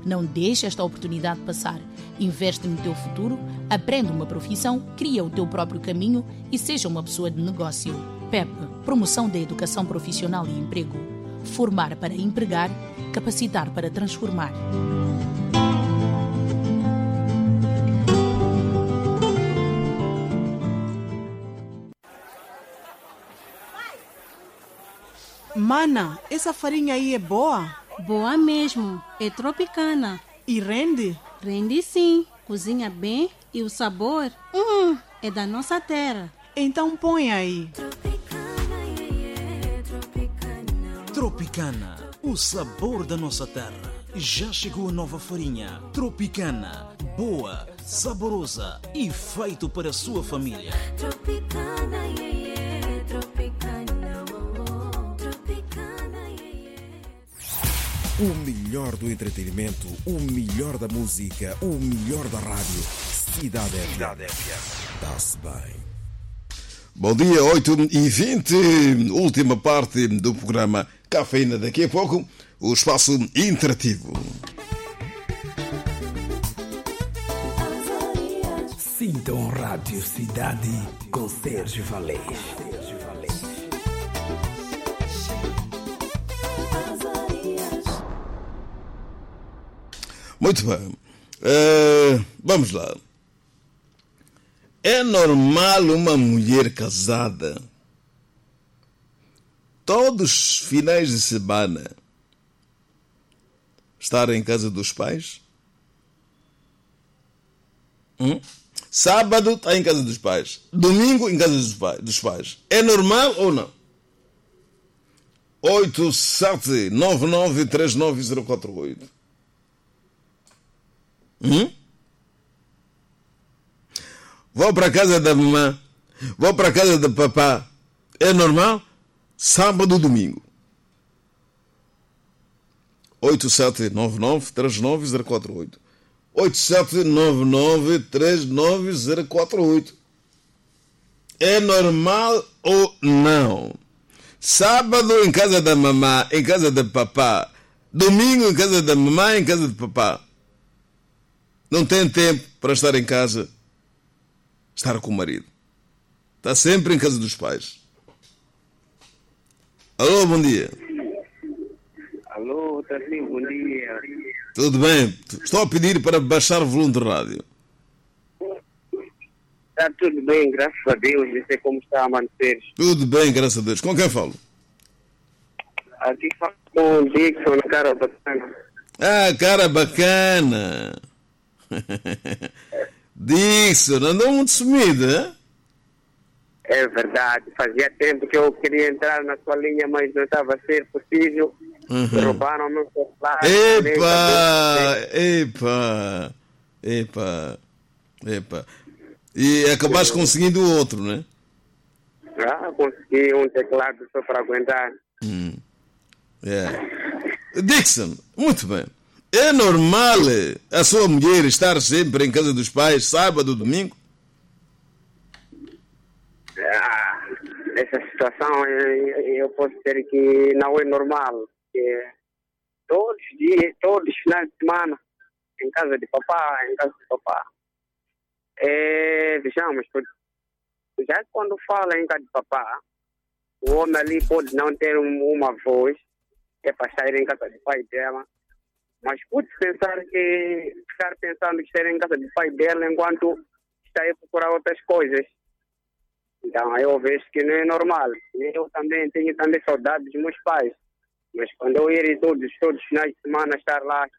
Não deixe esta oportunidade passar. Investe no teu futuro, aprende uma profissão, cria o teu próprio caminho e seja uma pessoa de negócio. PEP, Promoção da Educação Profissional e Emprego. Formar para empregar, capacitar para transformar. Mana, essa farinha aí é boa? Boa mesmo, é tropicana. E rende? Rende sim, cozinha bem e o sabor é da nossa terra. Então põe aí. Tropicana, o sabor da nossa terra. Já chegou a nova farinha. Tropicana, boa, saborosa e feito para a sua família. Tropicana, Tropicana. O melhor do entretenimento, o melhor da música, o melhor da rádio. Cidade FM. Dá-se bem. Bom dia, 8h20, última parte do programa Cafeína. Daqui a pouco, o espaço interativo. Sintam Rádio Cidade com Sérgio Valês. Muito bem. Vamos lá. É normal uma mulher casada todos os finais de semana estar em casa dos pais? Sábado está em casa dos pais. Domingo em casa dos pais. É normal ou não? 8799390048. Vou para a casa da mamãe, vou para a casa do papá. É normal? Sábado, domingo. 8799390048. 8799390048. É normal ou não? Sábado em casa da mamãe, em casa do papá. Domingo em casa da mamãe, em casa do papá. Não tem tempo para estar em casa, estar com o marido. Está sempre em casa dos pais. Alô, bom dia. Alô, Tarcinho, bom dia. Tudo bem? Estou a pedir para baixar o volume do rádio. Está tudo bem, graças a Deus. Não sei como está a manter. Tudo bem, graças a Deus. Com quem falo? Aqui falo com o Dixon, cara bacana. Ah, cara bacana. Dixon, andou muito sumido, hein? É verdade, fazia tempo que eu queria entrar na sua linha, mas não estava a ser possível. Roubaram o meu celular. Epa. E acabaste conseguindo o outro, né? Consegui um teclado só para aguentar. Dixon, muito bem. É normal a sua mulher estar sempre em casa dos pais, sábado, domingo? Essa situação eu posso dizer que não é normal. Todos os dias, todos os finais de semana, em casa de papá, vejamos, já quando fala em casa de papá, o homem ali pode não ter uma voz, é para sair em casa de pai dela. Mas pode ficar pensando que estar em casa do pai dela enquanto está a procurar outras coisas. Então eu vejo que não é normal. Eu também tenho saudade dos meus pais. Mas quando eu ir todos os finais de semana estar lá,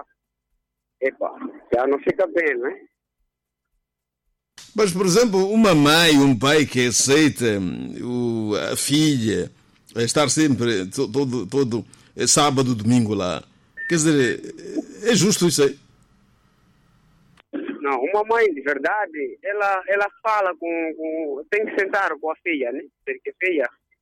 já não fica bem, não é? Mas, por exemplo, uma mãe, um pai que aceita a filha estar sempre, todo sábado, domingo lá. Quer dizer, é justo isso aí? Não, uma mãe de verdade, ela fala tem que sentar com a filha, né? Porque filha,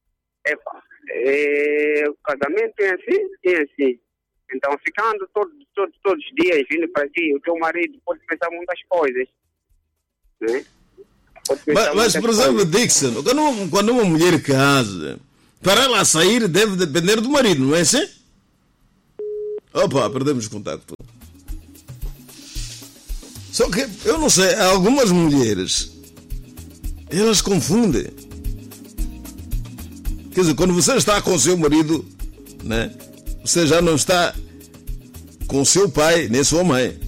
o casamento é assim. Então, ficando todos os dias vindo para ti, o teu marido pode pensar muitas coisas, né? Mas por exemplo, Dixon, quando uma mulher casa, para ela sair deve depender do marido, não é assim? Opa, perdemos o contacto. Só que, eu não sei, algumas mulheres, elas confundem. Quer dizer, quando você está com o seu marido, né, você já não está com seu pai nem sua mãe.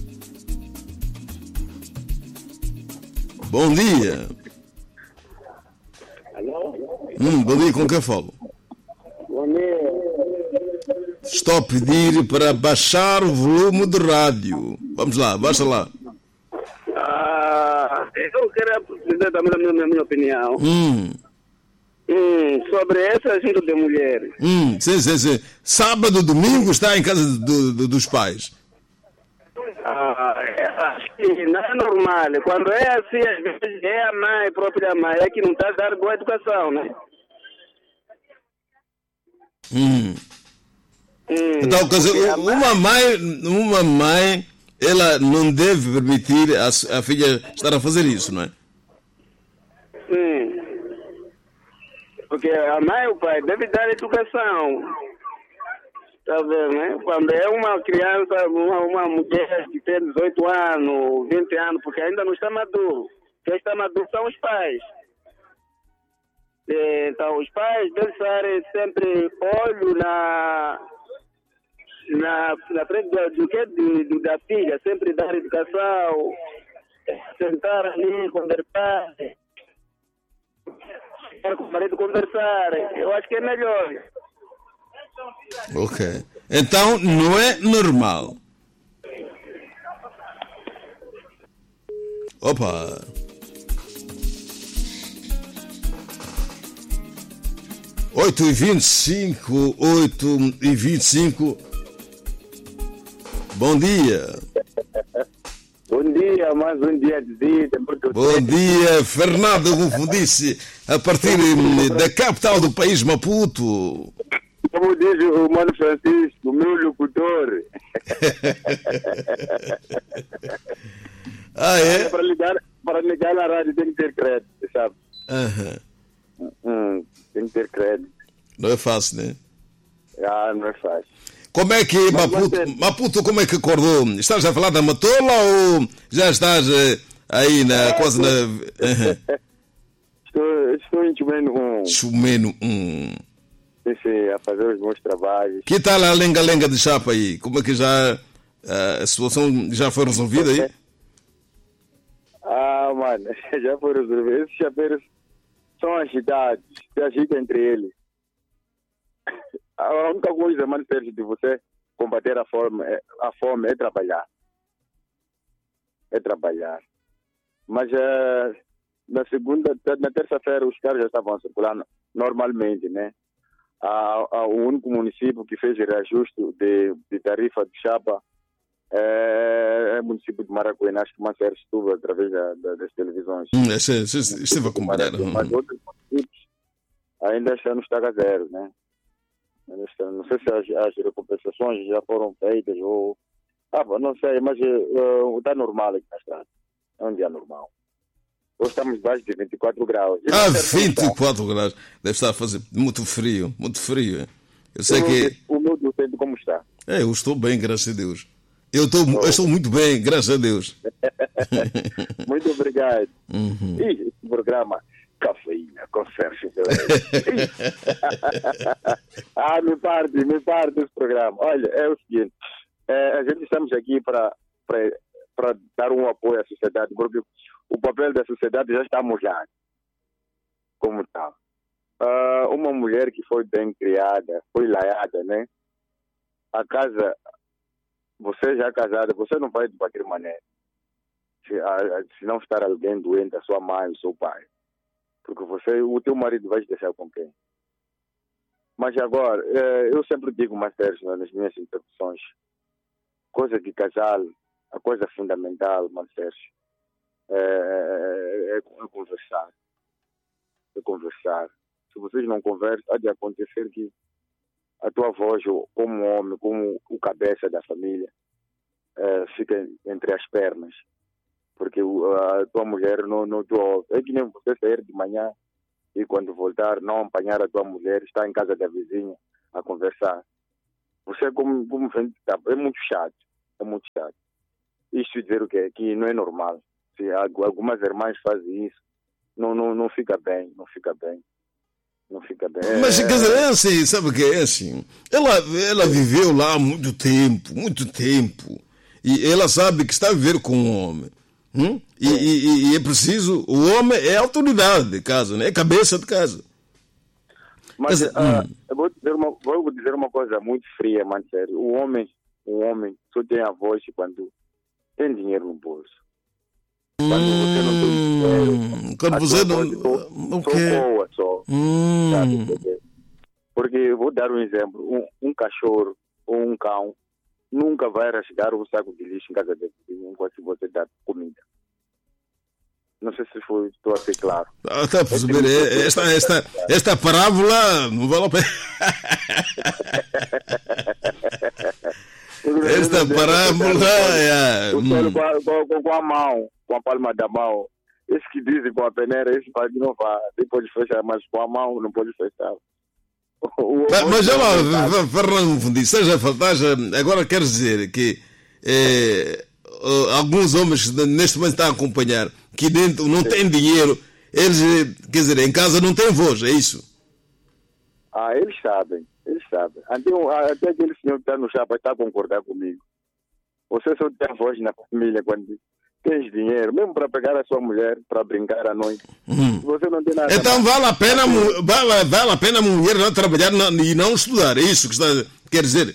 Bom dia. Alô? Bom dia, com quem falo? Bom dia. Estou a pedir para baixar o volume do rádio. Vamos lá, baixa lá. Eu queria dizer também a minha opinião. Sobre esse assunto de mulheres. Sim. Sábado, domingo está em casa dos pais. Acho que não é normal. Quando é assim, às vezes é a mãe, a própria mãe, é que não está a dar boa educação, né? Então, quer dizer, uma mãe, ela não deve permitir a filha estar a fazer isso, não é? Porque a mãe e o pai devem dar educação. Tá vendo, né? Quando é uma criança, uma mulher que tem 18 anos, 20 anos, porque ainda não está maduro. Quem está maduro são os pais. Então, os pais devem estar sempre olho na frente da filha, sempre dar educação, sentar ali, conversar, com o marido conversar. Eu acho que é melhor. Ok. Então, não é normal. Opa! Oito e 25. Bom dia. Bom dia, mais um dia de vida. Bom dia, Fernando Confundice, a partir da capital do país, Maputo. Como diz o Mano Francisco, o meu locutor. É? Para ligar na rádio tem que ter crédito, sabe? Tem que ter crédito. Não é fácil, né? Não é fácil. Como é que Maputo, como é que acordou? Estás a falar da Matola ou já estás aí na quase na... Estou em Chumeno 1. Chumeno 1. Sim, a fazer os meus trabalhos. Que tal a lenga-lenga de chapa aí? Como é que já a situação já foi resolvida aí? Mano, já foi resolvida. Esses chapeiros são agitados, se agitam entre eles. A única coisa, mano, Sérgio, de você combater a fome é trabalhar. É trabalhar. Mas na terça-feira os carros já estavam circulando normalmente, né? O único município que fez reajuste de tarifa de chapa é o município de Maracuena, acho que Mancer estuvo através das televisões. Estive a acompanhar. Mas outros municípios ainda estão no estaca zero, né? Não sei se as recompensações já foram feitas ou... não sei, mas está normal aqui na estrada. É um dia normal. Hoje estamos debaixo de 24 graus. 24 graus. Deve estar a fazer muito frio, muito frio. Eu sei que... O meu docente como está? Eu estou bem, graças a Deus. Eu estou muito bem, graças a Deus. Muito obrigado. E esse programa... Cafeína, com Sérgio. Me parte esse programa. Olha, é o seguinte, a gente estamos aqui para dar um apoio à sociedade, porque o papel da sociedade já está molhado. Como tal. Uma mulher que foi bem criada, foi laiada, né? A casa, você já é casada, você não vai de qualquer maneira. Se não estar alguém doente, a sua mãe, o seu pai. Porque o teu marido vai te deixar com quem? Mas agora, eu sempre digo, mais Sérgio, nas minhas intervenções, coisa de casal, a coisa fundamental, mais Sérgio, é conversar. É conversar. Se vocês não conversam, há de acontecer que a tua voz, como homem, como o cabeça da família, fica entre as pernas. Porque a tua mulher não te ouve. É que nem você sair de manhã e quando voltar não apanhar a tua mulher, está em casa da vizinha a conversar. Você como é muito chato. É muito chato. Isto dizer o quê? Que não é normal. Se algumas irmãs fazem isso, não fica bem, não fica bem. Não fica bem. Mas, quer dizer, é assim, sabe o que é assim? Ela viveu lá há muito tempo. E ela sabe que está a viver com um homem. E é preciso, o homem é a autoridade de casa, né? É a cabeça de casa. Mas eu vou dizer uma coisa muito fria, mano, sério. O homem só tem a voz quando tem dinheiro no bolso. Quando você não tem dinheiro, quando você não... Socorra só. Sabe? Porque eu vou dar um exemplo. Um cachorro ou um cão nunca vai rasgar um saco de lixo em casa dele enquanto você dá comida. Não sei se estou a ser claro. Está a perceber? Esta parábola não vale a pena. Esta parábola com a mão, com a palma da mão. Esse que dizem com a peneira, esse vai não vai. Depois de fechar, mas com a mão não pode fechar. Mas já lá, Fernando, seja fantasma, agora quer dizer que alguns homens neste momento estão a acompanhar que dentro não têm dinheiro, eles, quer dizer, em casa não têm voz, é isso? Eles sabem. Até aquele senhor que está no chapa está a concordar comigo. Você só tem voz na família quando tens dinheiro, mesmo para pegar a sua mulher para brincar à noite. Você não tem nada. Então vale a pena a mulher não trabalhar e não estudar, é isso que quer dizer?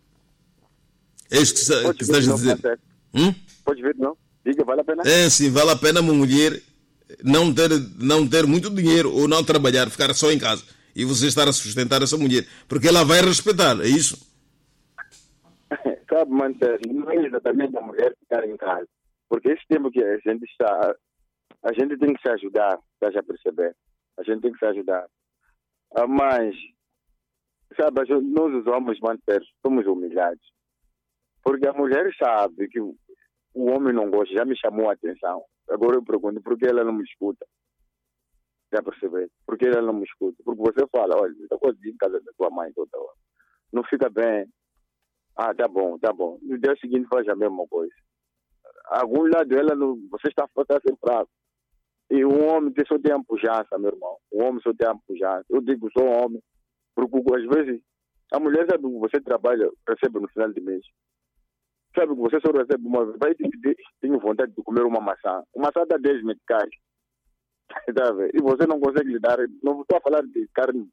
É isso que estás a dizer? Pode ver, não? Diga, vale a pena? É sim, vale a pena uma mulher não ter muito dinheiro ou não trabalhar, ficar só em casa. E você estar a sustentar essa mulher. Porque ela vai respeitar, é isso? Sabe, manter, não é exatamente a mulher ficar em casa. Porque esse tempo que a gente está... A gente tem que se ajudar, estás a perceber? A gente tem que se ajudar. Mas, sabe, nós os homens, manter, somos humilhados. Porque a mulher sabe que o homem não gosta, já me chamou a atenção. Agora eu pergunto, por que ela não me escuta? Já perceber? Por que ela não me escuta? Porque você fala, olha, essa coisa de casa da tua mãe toda hora. Não fica bem. Tá bom. No dia seguinte faz a mesma coisa. A algum lado você está sempre fraco. E o homem só tem a pujança, meu irmão. O homem só tem a pujança. Eu digo sou homem, porque às vezes a mulher sabe que você trabalha, recebe no final de mês. Sabe que você só recebe uma vez. Vai tenho vontade de comer uma maçã. Uma maçã dá 10 meticais. E você não consegue lhe dar. Não estou a falar de carne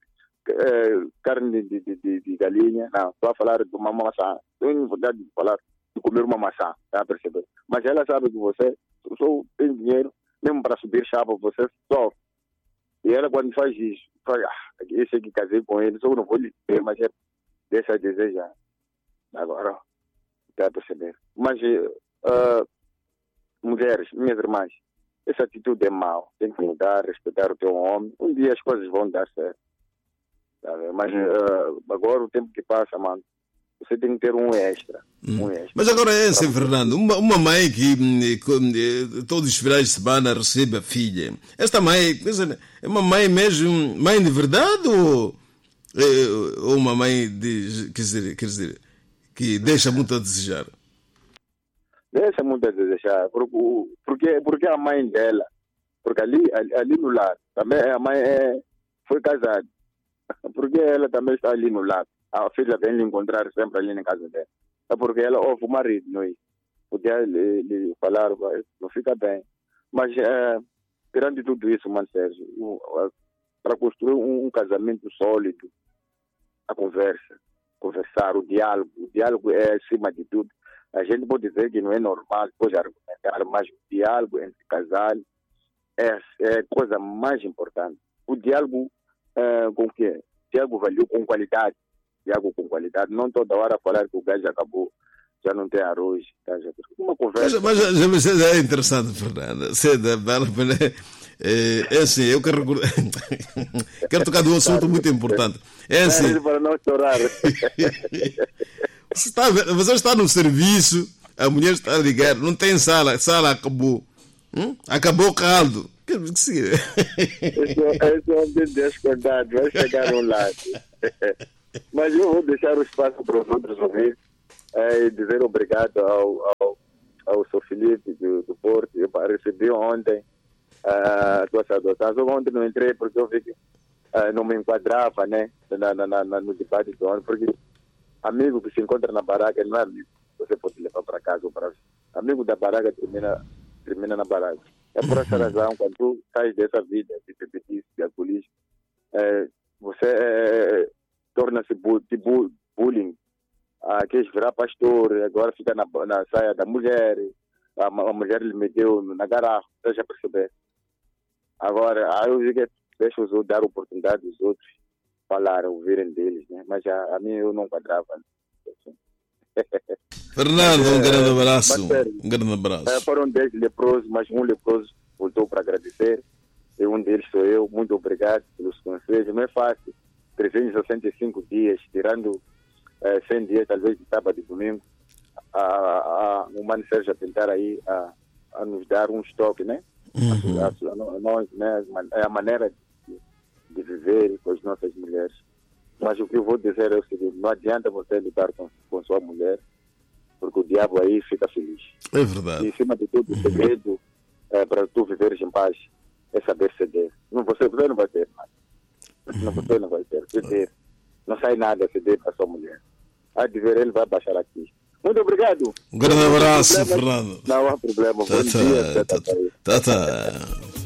de galinha, não. Estou a falar de uma maçã. Tenho vontade de comer uma maçã, está a perceber? Mas ela sabe que você só tem dinheiro, mesmo para subir chapa, você sofre. E ela, quando faz isso, esse aqui casei com ele, só não vou lhe dizer, mas deixa a desejar. Agora, está a perceber? Mas, mulheres, minhas irmãs, essa atitude é mau. Tem que mudar, respeitar o teu homem. Um dia as coisas vão dar certo. Sabe? Mas agora o tempo que passa, mano, você tem que ter um extra. Mas agora é assim, Fernando, uma mãe que todos os finais de semana recebe a filha. Esta mãe, é uma mãe mesmo, mãe de verdade ou uma mãe quer dizer, que deixa muito a desejar? Deixa muito a desejar, porque a mãe dela, porque ali no lar, também a mãe foi casada, porque ela também está ali no lar. A filha vem lhe encontrar sempre ali na casa dela. É porque ela ouve o marido, não é? Podia lhe falar, não fica bem. Mas, perante tudo isso, mano Sérgio, para construir um casamento sólido, a conversar, o diálogo é acima de tudo. A gente pode dizer que não é normal, pode argumentar, mas o diálogo entre casal é a coisa mais importante. O diálogo com o quê? Diálogo valeu com qualidade. Diálogo com qualidade. Não toda hora falar que o gás acabou, já não tem arroz. Tá? Uma conversa. Mas é interessante, Fernanda. É assim, eu quero tocar de um assunto muito importante. É assim. Para não chorar. Você está no serviço, a mulher está a ligar, não tem sala acabou. Acabou o caldo. Esse homem descontado vai chegar ao lado. Mas eu vou deixar o espaço para os outros ouvir e dizer obrigado ao Felipe do Porto. Eu recebi ontem a tua saudação. Só ontem não entrei porque eu vi que não me enquadrava, né? No debate do ano, porque amigo que se encontra na baraca não é amigo. Você pode levar para casa ou para... Amigo da baraca termina na baraca. É por essa razão, quando tu sais dessa vida de bebedice, de alcoolismo, você torna-se bullying. Queres virar pastor, agora fica na saia da mulher, a mulher lhe meteu na garrafa, você já percebeu? Agora, eu digo que deixa os outros dar oportunidade aos outros falar, ouvirem deles, né? Mas a mim eu não quadrava. Assim. Fernando, um grande abraço. Um grande abraço. Foram 10 leprosos, mas um leproso voltou para agradecer. E um deles sou eu. Muito obrigado pelos conselhos. Não é fácil. 365 dias, tirando 100 dias, talvez de sábado e domingo. O Mano Sérgio a tentar aí a nos dar um estoque, né? Nós, né? É a maneira de viver com as nossas mulheres. Mas o que eu vou dizer é o seguinte: não adianta você lidar com sua mulher, porque o diabo aí fica feliz. É verdade. E, em cima de tudo, o segredo para tu viveres em paz é saber ceder. Você não vai ter nada. Você não vai ter. Ceder. Não sai nada ceder para sua mulher. A de ver, ele vai baixar aqui. Muito obrigado. Um grande abraço, Fernando. Não há problema. Bom dia. Tá.